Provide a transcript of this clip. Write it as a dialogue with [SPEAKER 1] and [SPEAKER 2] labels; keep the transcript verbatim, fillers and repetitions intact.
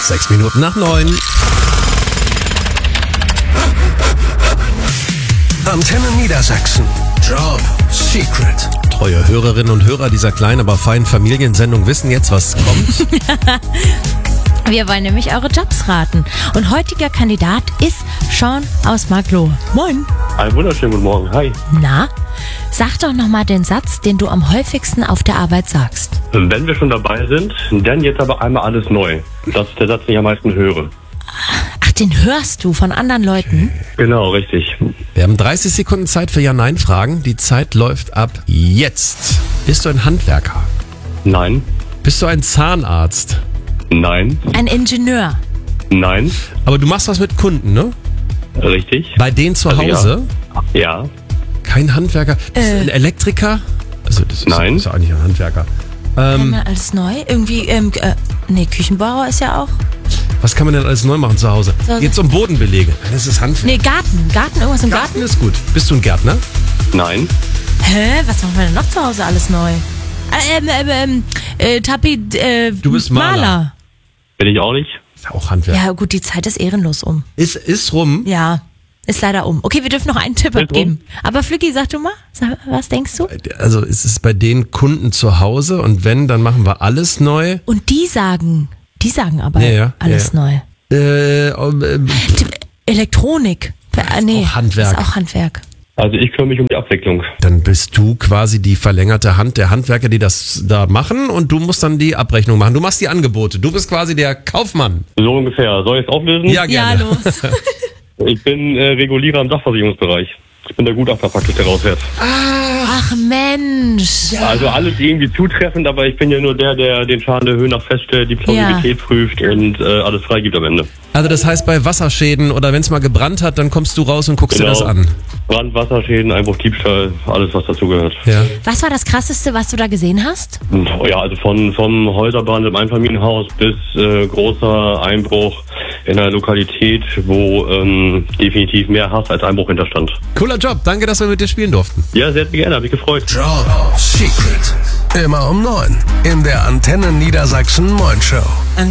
[SPEAKER 1] Sechs Minuten nach neun.
[SPEAKER 2] Antenne Niedersachsen. Job Secret.
[SPEAKER 1] Treue Hörerinnen und Hörer dieser kleinen, aber feinen Familiensendung wissen jetzt, was kommt.
[SPEAKER 3] Wir wollen nämlich eure Jobs raten. Und heutiger Kandidat ist Sean aus Marklohe. Moin.
[SPEAKER 4] Einen wunderschönen guten Morgen. Hi.
[SPEAKER 3] Na, sag doch nochmal den Satz, den du am häufigsten auf der Arbeit sagst.
[SPEAKER 4] Wenn wir schon dabei sind, dann jetzt aber einmal alles neu. Das ist der Satz, den ich am meisten höre.
[SPEAKER 3] Ach, den hörst du von anderen Leuten?
[SPEAKER 4] Genau, richtig.
[SPEAKER 1] Wir haben dreißig Sekunden Zeit für Ja-Nein-Fragen. Die Zeit läuft ab jetzt. Bist du ein Handwerker?
[SPEAKER 4] Nein.
[SPEAKER 1] Bist du ein Zahnarzt?
[SPEAKER 4] Nein.
[SPEAKER 3] Ein Ingenieur?
[SPEAKER 4] Nein.
[SPEAKER 1] Aber du machst was mit Kunden, ne?
[SPEAKER 4] Richtig.
[SPEAKER 1] Bei denen zu
[SPEAKER 4] Also
[SPEAKER 1] Hause?
[SPEAKER 4] Ja.
[SPEAKER 1] Kein Handwerker? Bist du ein Elektriker? Also das ist,
[SPEAKER 4] Nein.
[SPEAKER 1] ist ja eigentlich ein Handwerker.
[SPEAKER 3] Kann
[SPEAKER 1] Ähm,
[SPEAKER 3] man alles neu? Irgendwie, ähm, äh, nee, Küchenbauer ist ja auch.
[SPEAKER 1] was kann man denn alles neu machen zu Hause?
[SPEAKER 3] So-
[SPEAKER 1] Geht's um Bodenbelege? Das ist Handwerk.
[SPEAKER 3] Nee, Garten. Garten, irgendwas im Garten?
[SPEAKER 1] Garten ist gut. Bist du ein Gärtner?
[SPEAKER 4] Nein.
[SPEAKER 3] Hä? Was machen wir denn noch zu Hause alles neu? Äh, ähm, ähm, ähm, äh, Tapi, äh,
[SPEAKER 1] Du bist Maler.
[SPEAKER 4] Bin ich auch nicht.
[SPEAKER 1] Ist ja auch Handwerk.
[SPEAKER 3] Ja, gut, die Zeit ist ehrenlos um.
[SPEAKER 1] Ist, ist rum.
[SPEAKER 3] Ja, ist leider um. Okay, wir dürfen noch einen Tipp
[SPEAKER 4] Ist
[SPEAKER 3] abgeben. Aber Flücki, sag du mal, sag, was denkst du?
[SPEAKER 1] Also ist es bei den Kunden zu Hause und wenn, dann machen wir alles neu.
[SPEAKER 3] Und die sagen, die sagen aber
[SPEAKER 1] Ja, ja,
[SPEAKER 3] alles
[SPEAKER 1] ja,
[SPEAKER 3] neu.
[SPEAKER 1] Äh, äh,
[SPEAKER 3] Tipp, Elektronik. Äh, nee,
[SPEAKER 1] auch Handwerk.
[SPEAKER 3] Ist auch Handwerk.
[SPEAKER 4] Also ich kümmere mich um die Abwicklung.
[SPEAKER 1] dann bist du quasi die verlängerte Hand der Handwerker, die das da machen und du musst dann die Abrechnung machen. Du machst die Angebote. Du bist quasi der Kaufmann.
[SPEAKER 4] So ungefähr. Soll ich es auflösen?
[SPEAKER 1] Ja, gerne.
[SPEAKER 3] Ja, los.
[SPEAKER 4] Ich bin äh, Regulierer im Sachversicherungsbereich. Ich bin der Gutachter praktisch, der rausfährt.
[SPEAKER 3] Ach Mensch.
[SPEAKER 4] Also alles irgendwie zutreffend, aber ich bin ja nur der, der den Schaden der Höhe nach feststellt, die Plausibilität prüft und äh, alles freigibt am Ende.
[SPEAKER 1] Also das heißt, bei Wasserschäden oder wenn es mal gebrannt hat, dann kommst du raus und guckst dir das an.
[SPEAKER 4] Brand, Wasserschäden, Einbruch, Diebstahl, alles was dazugehört.
[SPEAKER 1] Ja.
[SPEAKER 3] Was war das Krasseste, was du da gesehen hast?
[SPEAKER 4] Und, ja, also von vom Häuserbrand im Einfamilienhaus bis äh, großer Einbruch in einer Lokalität, wo ähm, definitiv mehr Hass als Einbruch hinterstand.
[SPEAKER 1] Cooler Job. Danke, dass wir mit dir spielen durften.
[SPEAKER 4] Ja, sehr gerne, hab mich gefreut.
[SPEAKER 2] Job Secret. Immer um neun in der Antenne Niedersachsen Moin Show.